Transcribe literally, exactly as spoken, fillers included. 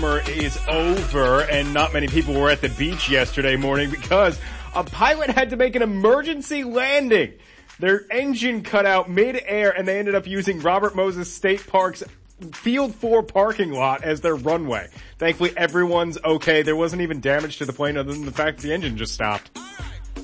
Is over, and not many people were at the beach yesterday morning because a pilot had to make an emergency landing. Their engine cut out mid-air and they ended up using Robert Moses State Park's Field four parking lot as their runway. Thankfully everyone's okay. There wasn't even damage to the plane other than the fact that the engine just stopped.